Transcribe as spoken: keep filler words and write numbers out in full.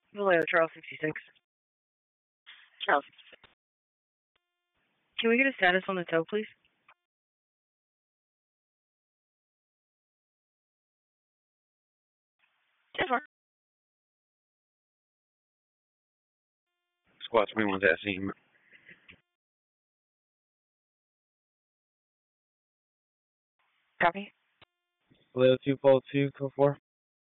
Vallejo, Charles sixty-six. Charles. Can we get a status on the tow, please? Yes, Squad twenty-one's asking him. Copy. Vallejo two four two, code four.